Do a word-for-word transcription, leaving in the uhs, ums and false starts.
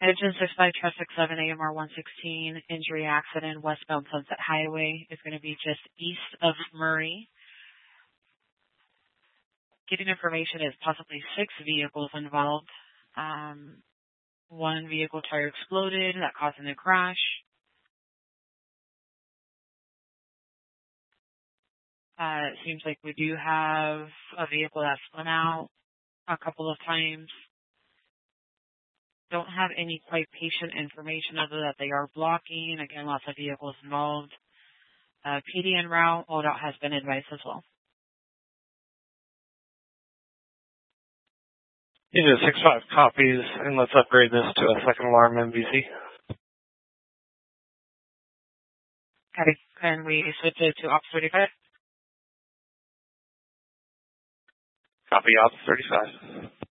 Engine six five traffic seven A M R one sixteen, injury accident, westbound Sunset Highway is going to be just east of Murray. Getting information is possibly six vehicles involved. Um, one vehicle tire exploded, that caused the crash. Uh, it seems like we do have a vehicle that spun out a couple of times. Don't have any quite patient information other that they are blocking. Again, lots of vehicles involved. Uh, P D en route, O D O T has been advised as well. Unit six five copies, and let's upgrade this to a second alarm M V C. Okay, can we switch it to Ops thirty-five? Copy Ops thirty-five.